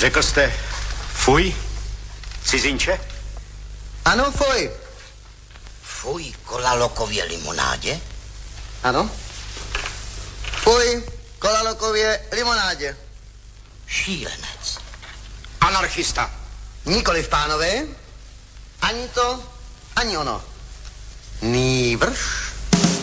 Řekl jste fuj, cizinče? Ano, fuj. Fuj kolalokově limonádě? Ano. Fuj kolalokově limonádě. Šílenec. Anarchista. Nikoliv, pánové. Ani to, ani ono. Nýbrž